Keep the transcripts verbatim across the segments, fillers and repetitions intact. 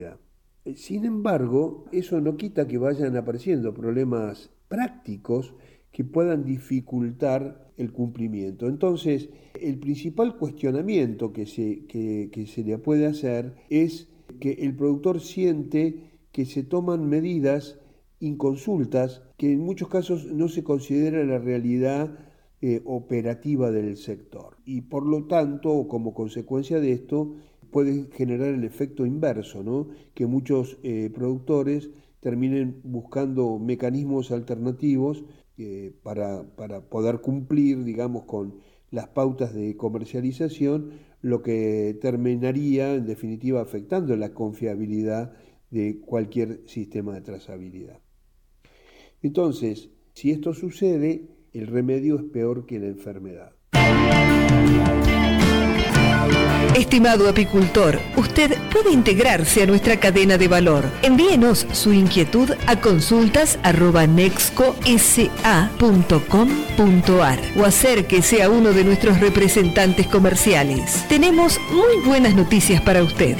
Sin embargo, eso no quita que vayan apareciendo problemas prácticos que puedan dificultar el cumplimiento. Entonces, el principal cuestionamiento que se, que, que se le puede hacer es que el productor siente que se toman medidas inconsultas, que en muchos casos no se considera la realidad eh, operativa del sector. Y por lo tanto, como consecuencia de esto, puede generar el efecto inverso, ¿no? Que muchos eh, productores terminen buscando mecanismos alternativos eh, para, para poder cumplir, digamos, con las pautas de comercialización, lo que terminaría, en definitiva, afectando la confiabilidad de cualquier sistema de trazabilidad. Entonces, si esto sucede, el remedio es peor que la enfermedad. Estimado apicultor, usted puede integrarse a nuestra cadena de valor. Envíenos su inquietud a consultas arroba nexco s a punto com punto a r o acérquese a uno de nuestros representantes comerciales. Tenemos muy buenas noticias para usted.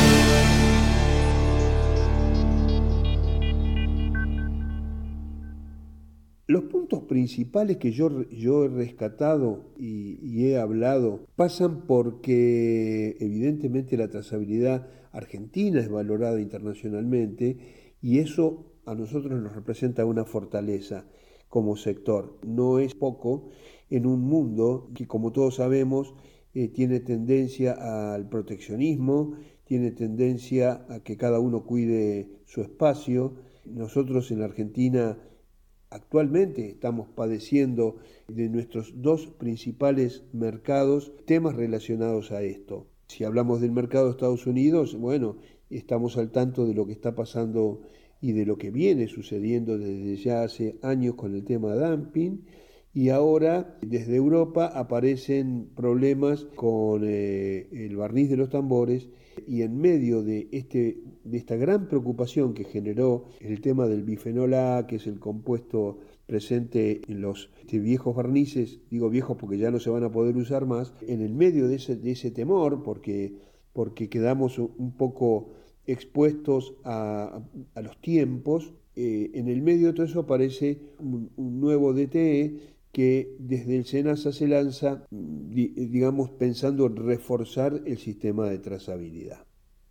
Los puntos principales que yo, yo he rescatado y, y he hablado pasan porque evidentemente la trazabilidad argentina es valorada internacionalmente y eso a nosotros nos representa una fortaleza como sector. No es poco en un mundo que, como todos sabemos, eh, tiene tendencia al proteccionismo, tiene tendencia a que cada uno cuide su espacio. Nosotros en la Argentina actualmente estamos padeciendo de nuestros dos principales mercados temas relacionados a esto. Si hablamos del mercado de Estados Unidos, bueno, estamos al tanto de lo que está pasando y de lo que viene sucediendo desde ya hace años con el tema de dumping. Y ahora desde Europa aparecen problemas con eh, el barniz de los tambores y en medio de, este, de esta gran preocupación que generó el tema del bifenol A, que es el compuesto presente en los este, viejos barnices, digo viejos porque ya no se van a poder usar más, en el medio de ese, de ese temor, porque, porque quedamos un poco expuestos a, a los tiempos, eh, en el medio de todo eso aparece un, un nuevo D T E que desde el SENASA se lanza, digamos, pensando en reforzar el sistema de trazabilidad.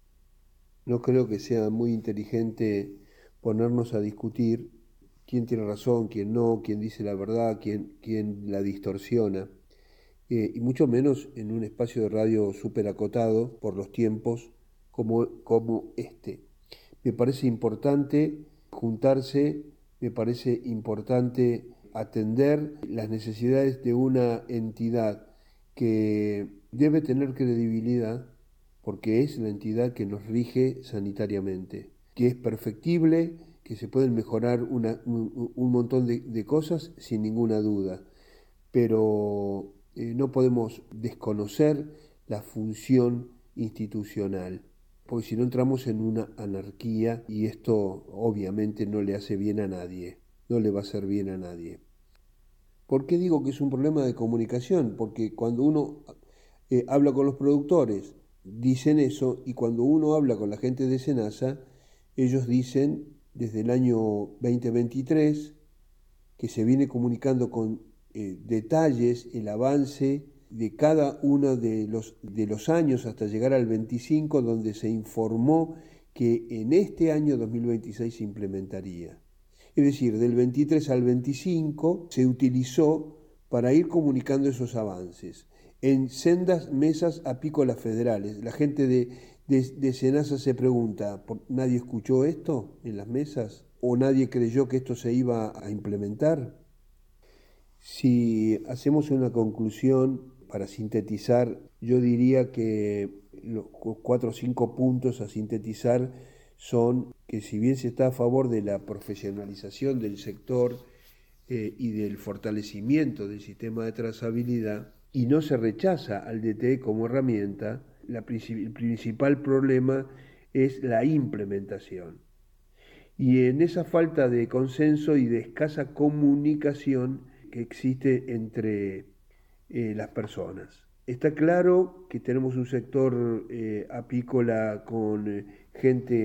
No creo que sea muy inteligente ponernos a discutir quién tiene razón, quién no, quién dice la verdad, quién, quién la distorsiona, eh, y mucho menos en un espacio de radio súper acotado por los tiempos como, como este. Me parece importante juntarse, me parece importante atender las necesidades de una entidad que debe tener credibilidad porque es la entidad que nos rige sanitariamente, que es perfectible, que se pueden mejorar una, un, un, montón de, de cosas sin ninguna duda, pero eh, no podemos desconocer la función institucional, porque si no entramos en una anarquía y esto obviamente no le hace bien a nadie, no le va a hacer bien a nadie. ¿Por qué digo que es un problema de comunicación? Porque cuando uno eh, habla con los productores, dicen eso, y cuando uno habla con la gente de SENASA, ellos dicen desde el año veinte veintitrés que se viene comunicando con eh, detalles el avance de cada uno de los, de los años hasta llegar al veinticinco, donde se informó que en este año dos mil veintiséis se implementaría. Es decir, del veintitrés al veinticinco se utilizó para ir comunicando esos avances en sendas mesas apícolas federales. La gente de, de, de SENASA se pregunta, ¿nadie escuchó esto en las mesas? ¿O nadie creyó que esto se iba a implementar? Si hacemos una conclusión para sintetizar, yo diría que los cuatro o cinco puntos a sintetizar son que si bien se está a favor de la profesionalización del sector eh, y del fortalecimiento del sistema de trazabilidad, y no se rechaza al D T E como herramienta, la, el principal problema es la implementación. Y en esa falta de consenso y de escasa comunicación que existe entre eh, las personas. Está claro que tenemos un sector eh, apícola con eh, gente